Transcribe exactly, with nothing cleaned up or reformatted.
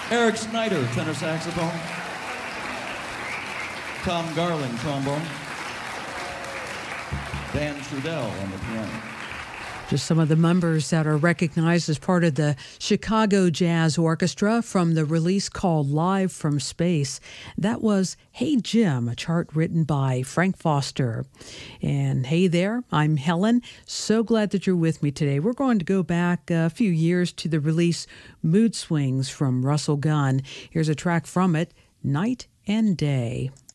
Eric Snyder, tenor saxophone. Tom Garland, trombone. Dan Trudell on the piano. Just some of the members that are recognized as part of the Chicago Jazz Orchestra from the release called Live from Space. That was Hey Jim, a chart written by Frank Foster. And hey there, I'm Helen. So glad that you're with me today. We're going to go back a few years to the release Mood Swings from Russell Gunn. Here's a track from it, Night and Day.